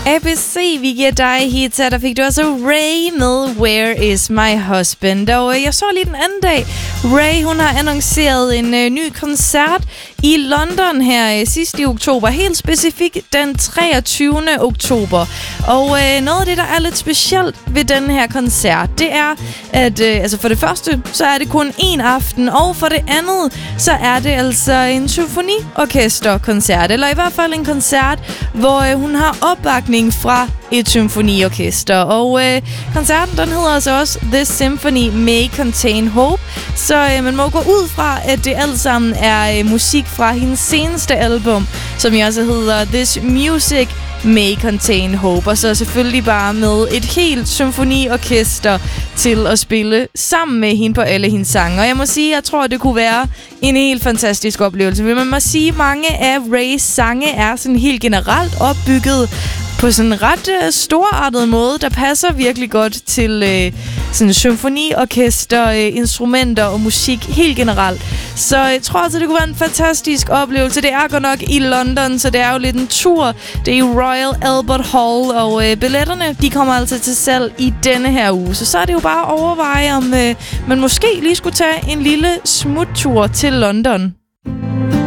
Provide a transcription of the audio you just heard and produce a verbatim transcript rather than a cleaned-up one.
A B C, vi giver dig hit, der fik du også Ray med Where Is My Husband. Og jeg så lige den anden dag, Ray, hun har annonceret en øh, ny koncert i London her øh, sidst i oktober. Helt specifikt den treogtyvende oktober. Og øh, noget af det, der er lidt specielt ved den her koncert, det er, at øh, altså for det første, så er det kun én aften. Og for det andet, så er det altså en symfoniorkesterkoncert. Eller i hvert fald en koncert, hvor øh, hun har opbakning fra et symfoniorkester. Og øh, koncerten, den hedder altså også This Symphony May Contain Hope. Så øh, man må gå ud fra, at det alt sammen er øh, musik fra hendes seneste album, som jo også hedder This Music May Contain Hope. Og så selvfølgelig bare med et helt symfoniorkester til at spille sammen med hende på alle hendes sange. Og jeg må sige, jeg tror, det kunne være en helt fantastisk oplevelse. Men man må sige, at mange af Rays sange er sådan helt generelt opbygget på sådan en ret øh, storartet måde, der passer virkelig godt til øh, sådan symfoniorkester, øh, instrumenter og musik helt generelt. Så jeg tror altså, det kunne være en fantastisk oplevelse. Det er godt nok i London, så det er jo lidt en tur. Det er i Royal Albert Hall, og øh, billetterne, de kommer altså til salg i denne her uge. Så så er det jo bare at overveje, om øh, man måske lige skulle tage en lille smuttur til London.